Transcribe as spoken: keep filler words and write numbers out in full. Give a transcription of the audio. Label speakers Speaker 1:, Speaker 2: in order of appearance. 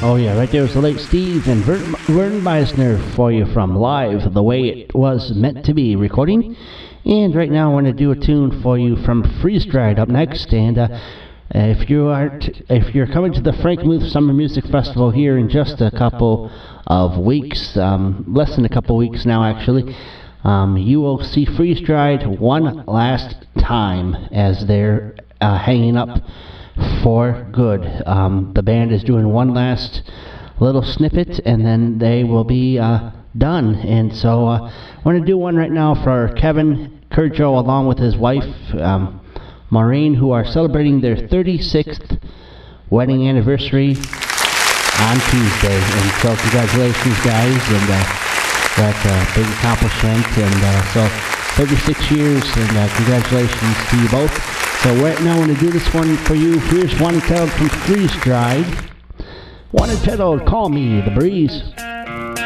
Speaker 1: Oh yeah, right there was the late Steve and Vern, Vern Meisner for you from Live, The Way It Was Meant to Be recording. And right now I want to do a tune for you from Freeze Dried up next. And uh, if you are t- if you're coming to the Frank Muth Summer Music Festival here in just a couple of weeks, um, less than a couple weeks now actually, um, you will see Freeze Dried one last time as they're uh, hanging up for good. Um, the band is doing one last little snippet and then they will be uh, done. And so uh, I want to do one right now for Kevin Kurjo along with his wife um, Maureen, who are celebrating their thirty-sixth wedding anniversary on Tuesday. And so congratulations guys, and uh, that's a big accomplishment. And uh, so thirty-six years, and uh, congratulations to you both. So right now I'm going to do this one for you. Here's one entitled from Freeze Dried. One entitled Call Me the Breeze.